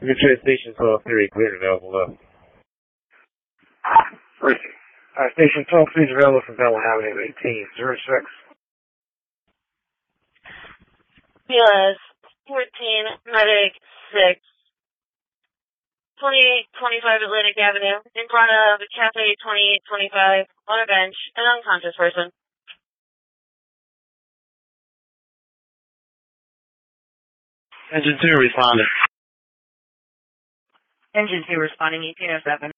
Detroit Station 12-3, cleared available left. Station 12-3 is available from Bellwood Avenue 1806. BLS 14, Medic 6, 2825 Atlantic Avenue, in front of Cafe 2825, on a bench, an unconscious person. Engine 2 responding. Engine 2 responding, 1807.